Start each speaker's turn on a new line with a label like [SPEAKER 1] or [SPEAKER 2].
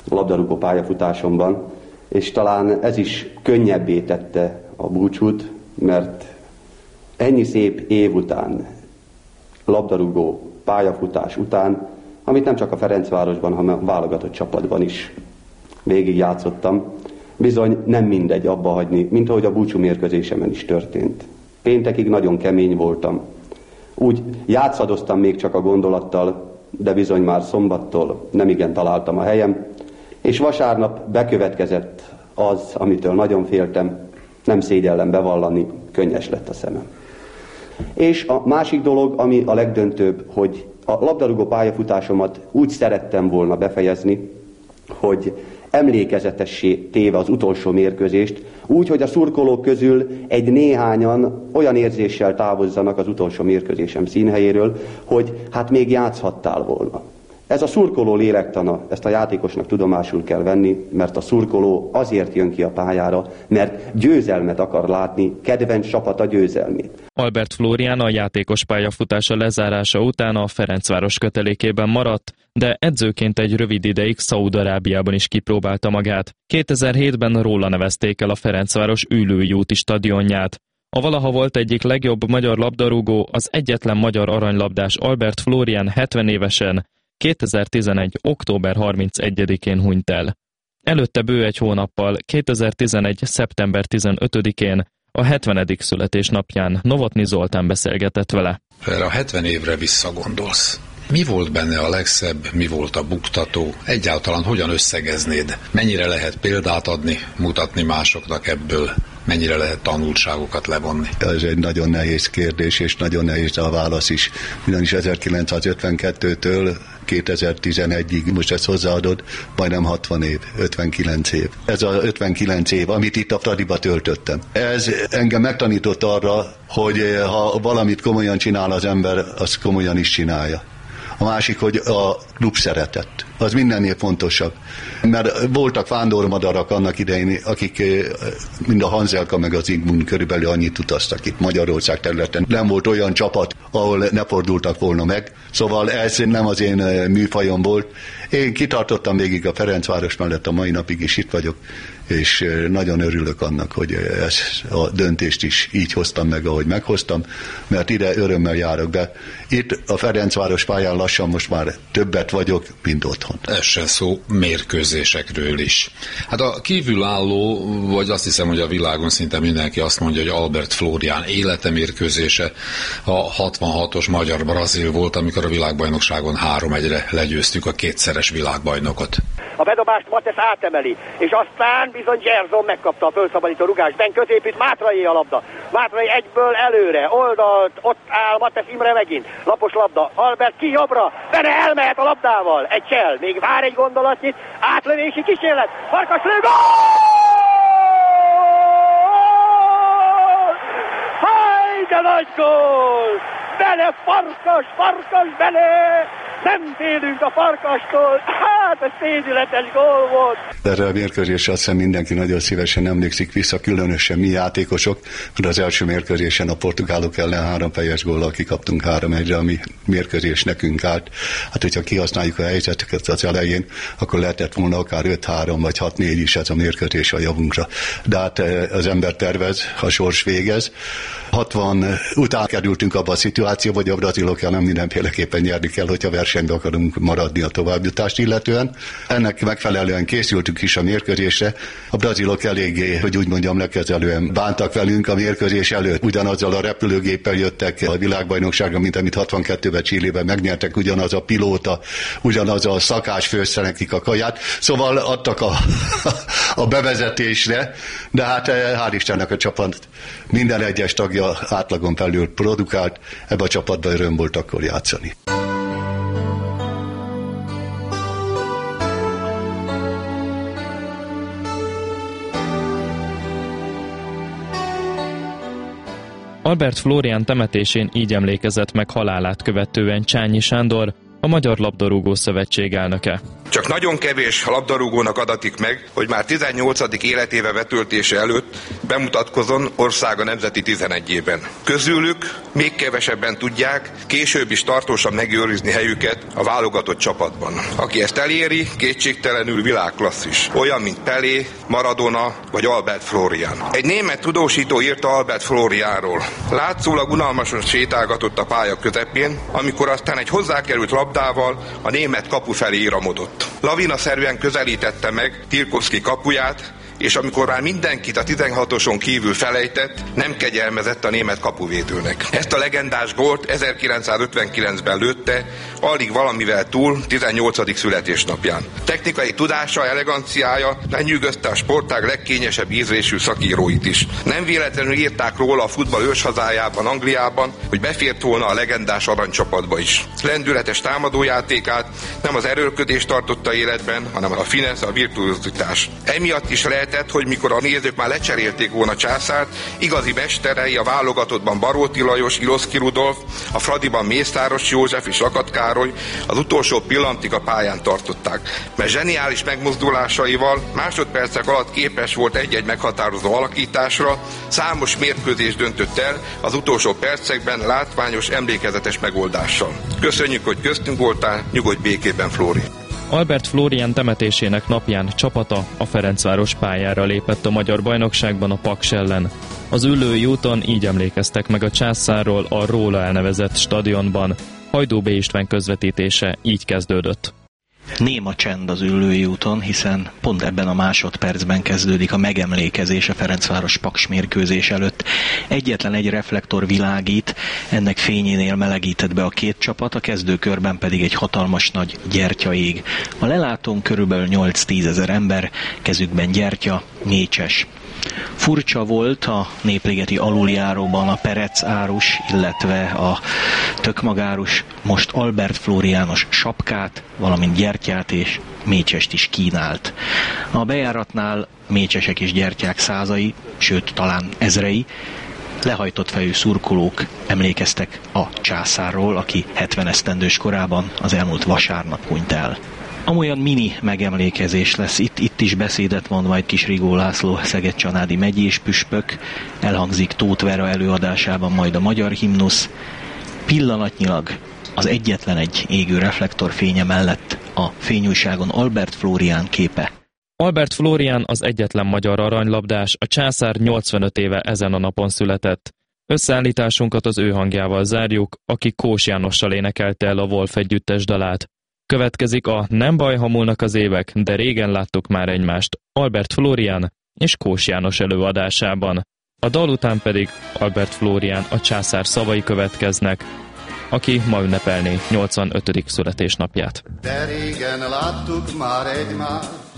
[SPEAKER 1] labdarúgó pályafutásomban, és talán ez is könnyebbé tette a búcsút, mert ennyi szép év után, labdarúgó pályafutás után, amit nem csak a Ferencvárosban, hanem a válogatott csapatban is végigjátszottam, bizony nem mindegy abba hagyni, mint ahogy a búcsú mérkőzésemen is történt. Péntekig nagyon kemény voltam. Úgy játszadoztam még csak a gondolattal, de bizony már szombattól nemigen találtam a helyem, és vasárnap bekövetkezett az, amitől nagyon féltem, nem szégyellem bevallani, könnyes lett a szemem. És a másik dolog, ami a legdöntőbb, hogy a labdarúgó pályafutásomat úgy szerettem volna befejezni, hogy emlékezetessé téve az utolsó mérkőzést, úgy, hogy a szurkolók közül egy néhányan olyan érzéssel távozzanak az utolsó mérkőzésem színhelyéről, hogy hát még játszhattál volna. Ez a szurkoló lélektana, ezt a játékosnak tudomásul kell venni, mert a szurkoló azért jön ki a pályára, mert győzelmet akar látni, kedvenc csapata győzelmét.
[SPEAKER 2] Albert Flórián a játékos pályafutása lezárása után a Ferencváros kötelékében maradt, de edzőként egy rövid ideig Szaúd-Arábiában is kipróbálta magát. 2007-ben róla nevezték el a Ferencváros Üllői úti stadionját. A valaha volt egyik legjobb magyar labdarúgó, az egyetlen magyar aranylabdás Albert Flórián 70 évesen 2011. október 31-én hunyt el. Előtte bő egy hónappal, 2011. szeptember 15-én, a 70. születésnapján Novotny Zoltán beszélgetett vele.
[SPEAKER 3] Erre a 70 évre visszagondolsz. Mi volt benne a legszebb, mi volt a buktató? Egyáltalán hogyan összegeznéd? Mennyire lehet példát adni, mutatni másoknak ebből? Mennyire lehet tanulságokat levonni?
[SPEAKER 4] Ez egy nagyon nehéz kérdés, és nagyon nehéz a válasz is. Ugyanis 1952-től 2011-ig, most ezt hozzáadod, majdnem 60 év, 59 év. Ez az 59 év, amit itt a Fradiba töltöttem. Ez engem megtanított arra, hogy ha valamit komolyan csinál az ember, azt komolyan is csinálja. A másik, hogy a klub szeretet. Az mindennél fontosabb. Mert voltak vándormadarak annak idején, akik mind a Hanzelka meg az Zsigmond körülbelül annyit utaztak itt Magyarország területen. Nem volt olyan csapat, ahol ne fordultak volna meg. Szóval ez nem az én műfajom volt. Én kitartottam végig a Ferencváros mellett, a mai napig is itt vagyok, és nagyon örülök annak, hogy ezt a döntést is így hoztam meg, ahogy meghoztam, mert ide örömmel járok be. Itt a Ferencváros pályán lassan most már többet vagyok, mint otthon.
[SPEAKER 3] Essen szó mérkőzésekről is. Hát a kívülálló, vagy azt hiszem, hogy a világon szinte mindenki azt mondja, hogy Albert Flórián élete mérkőzése a 66-os magyar-brazil volt, amikor a világbajnokságon 3-1-re legyőztük a kétszeres világbajnokot.
[SPEAKER 5] A bedobást Matesz átemeli, és aztán bizony Gerson megkapta a fölszabadító rugást. Ben középít, Mátrai a labda. Mátrai egyből előre, oldalt, ott áll Matesz Imre megint. Lapos labda, Albert ki jobbra, Bene elmehet a labdával. Egy csel, még vár egy gondolatnyit, átlövési kísérlet, Farkas lő, gól! Haj, de nagy gól! Bene, Farkas, Bene! Nem félünk a Farkastól, hát ez szédületes gól volt.
[SPEAKER 4] Erre a mérkőzésre azt hiszem mindenki nagyon szívesen emlékszik vissza, különösen mi játékosok, mert az első mérkőzésen a portugálok ellen 3 fejes góllal kikaptunk 3-1-re, ami mérkőzés nekünk állt. Hát, hogyha kihasználjuk a helyzeteket az elején, akkor lehetett volna akár 5-3 vagy 6-4 is ez a mérkőzés a javunkra. De hát az ember tervez, a sors végez. 60 után kerültünk abba a szituációba, hogy a brazilok ellen mindenféleképpen nyerni kell, hogyha versenybe akarunk maradni a továbbjutást illetően. Ennek megfelelően készültünk is a mérkőzésre. A brazilok eléggé, hogy úgy mondjam, lekezelően bántak velünk a mérkőzés előtt. Ugyanazzal a repülőgéppel jöttek a világbajnokságra, mint amit 62-ben Chilében megnyertek, ugyanaz a pilóta, ugyanaz a szakás főzte nekik a kaját. Szóval adtak a bevezetésre, de hát hál' Istennek a csapat minden egyes tagja átlagon felül produkált, ebbe a csapatban öröm volt akkor játszani.
[SPEAKER 2] Albert Flórián temetésén így emlékezett meg halálát követően Csányi Sándor, a Magyar Labdarúgó Szövetség elnöke.
[SPEAKER 6] Csak nagyon kevés labdarúgónak adatik meg, hogy már 18. életéve betöltése előtt bemutatkozzon országa nemzeti 11-ében. Közülük még kevesebben tudják később is tartósan megőrizni helyüket a válogatott csapatban. Aki ezt eléri, kétségtelenül világklasszis. Olyan, mint Pelé, Maradona vagy Albert Florian. Egy német tudósító írta Albert Florianról. Látszólag unalmasan sétálgatott a pálya közepén, amikor aztán egy hozzákerült labdával a német kapu felé iramodott. Lavinaszerűen közelítette meg Tirkovszky kapuját, és amikor már mindenkit a 16-oson kívül felejtett, nem kegyelmezett a német kapuvédőnek. Ezt a legendás gólt 1959-ben lőtte, alig valamivel túl 18. születésnapján. Technikai tudása, eleganciája lenyűgözte a sportág legkényesebb ízlésű szakíróit is. Nem véletlenül írták róla a futball őshazájában, Angliában, hogy befért volna a legendás aranycsapatba is. Lendületes támadójátékát nem az erőlködés tartotta életben, hanem a finesz, a virtuozitás. Emiatt is lehetett, hogy mikor a nézők már lecserélték volna Császárt, igazi mesterei a válogatottban Baróti Lajos, Iloszki Rudolf, a Fradiban Mészáros József és Lakat Károly az utolsó pillanatig a pályán tartották. Mert zseniális megmozdulásaival másodpercek alatt képes volt egy-egy meghatározó alakításra, számos mérkőzés döntött el az utolsó percekben látványos, emlékezetes megoldással. Köszönjük, hogy köztünk voltál, nyugodj békében, Flóri!
[SPEAKER 2] Albert Flórian temetésének napján csapata a Ferencváros pályára lépett a magyar bajnokságban a Paks ellen. Az Üllői úton így emlékeztek meg a császárról a róla elnevezett stadionban. Hajdú B. István közvetítése így kezdődött.
[SPEAKER 7] Néma csend az Üllői úton, hiszen pont ebben a másodpercben kezdődik a megemlékezés a Ferencváros Paks mérkőzés előtt. Egyetlen egy reflektor világít, ennek fényénél melegített be a két csapat, a kezdőkörben pedig egy hatalmas nagy gyertya ég. A lelátón körülbelül 8-10 ezer ember, kezükben gyertya, mécses. Furcsa volt a Népligeti aluljáróban a Perec árus, illetve a Tökmagárus most Albert Flóriános sapkát, valamint gyertyát és mécsest is kínált. A bejáratnál mécsesek és gyertyák százai, sőt talán ezrei, lehajtott fejű szurkolók emlékeztek a császárról, aki 70 esztendős korában az elmúlt vasárnap hunyt el. Amolyan mini megemlékezés lesz itt is beszédet mond majd Kis Rigó László, szeged-csanádi megyés püspök, elhangzik Tóth Vera előadásában majd a magyar himnusz. Pillanatnyilag az egyetlen egy égő reflektorfénye mellett a fényújságon Albert Flórian képe.
[SPEAKER 2] Albert Flórian az egyetlen magyar aranylabdás, a császár 85 éve ezen a napon született. Összeállításunkat az ő hangjával zárjuk, aki Kós Jánossal énekelte el a Wolf együttes dalát. Következik a Nem baj, ha múlnak az évek, de régen láttuk már egymást Albert Flórian és Kós János előadásában. A dal után pedig Albert Flórian a császár szavai következnek, aki ma ünnepelné 85. születésnapját.
[SPEAKER 8] De régen láttuk már egymást,